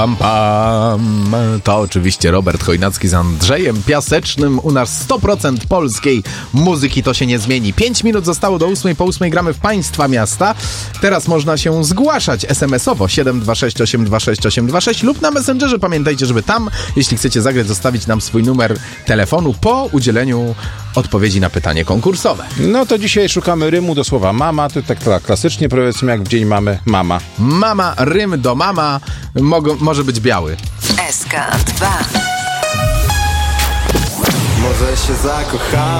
Pam, pam. To oczywiście Robert Chojnacki z Andrzejem Piasecznym. U nas 100% polskiej muzyki, to się nie zmieni. 5 minut zostało do 8. Po 8 gramy w Państwa Miasta. Teraz można się zgłaszać SMS-owo 726 826 826 lub na Messengerze. Pamiętajcie, żeby tam, jeśli chcecie zagrać, zostawić nam swój numer telefonu po udzieleniu odpowiedzi na pytanie konkursowe. No to dzisiaj szukamy rymu do słowa mama. To tak klasycznie powiedzmy, jak w dzień mamy mama. Mama, rym do mama może być biały. SK2. Może się zakochałem.